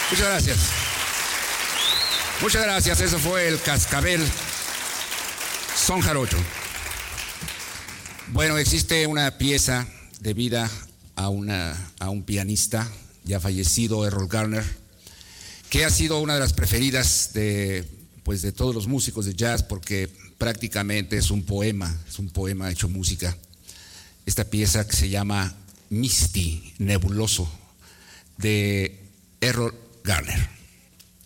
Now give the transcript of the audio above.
Muchas gracias. Muchas gracias. Eso fue el Cascabel Son Jarocho. Bueno, existe una pieza debida a un pianista ya fallecido, Errol Garner, que ha sido una de las preferidas de todos los músicos de jazz, porque prácticamente es un poema hecho música. Esta pieza que se llama Misty, Nebuloso, de Errol Garner.